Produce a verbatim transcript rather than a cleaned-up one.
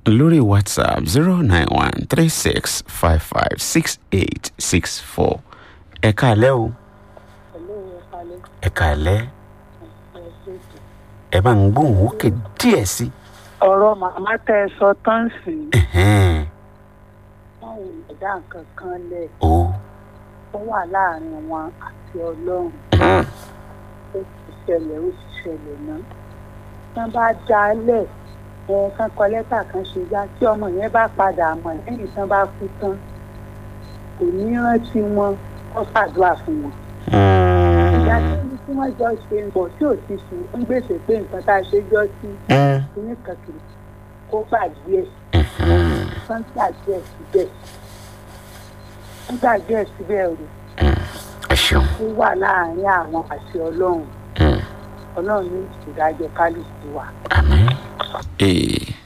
lórí WhatsApp zero nine one three six five five six eight six four. Ẹ káalẹ́ o. Ẹ káalẹ́. Ẹ bá ń gbóhùn òkè díẹ̀ sí. Ọ̀rọ̀ màmá tẹ́ ẹ sọ tán sí. Ẹ̀hẹ́n. Wọ́n ò lè dá nǹkan kan lẹ̀. O. Ó wà láàrin wọn àti Ọlọ́run. Ó ti ṣẹlẹ̀ ó ti ṣẹlẹ̀ náà. Wọ́n bá dá a lẹ̀ ẹ̀ kan kọ lẹ́tà kan ṣe yá tí ọmọ yẹn bá padà mọ̀ lẹ́yìn tán bá kú tán. Kò ní rántí wọn kó ṣàdúrà fún wọn. Ìyá tí wọ́n jọ ṣe ń bọ̀ tí ò ti sùn ń gbèsè pé nǹkan tá a ṣe jọ sí ní kankiri kó gbàgbé ẹ̀ kán gbàgbé ẹ̀ síbẹ̀ kán gbàgbé ẹ̀ síbẹ̀ o. Ẹ ṣeun. Ó wà láàárín àwọn àti Ọlọ́run. Ọlọ́run ní ìdájọ́ kálukú wa. Àmín. Ee.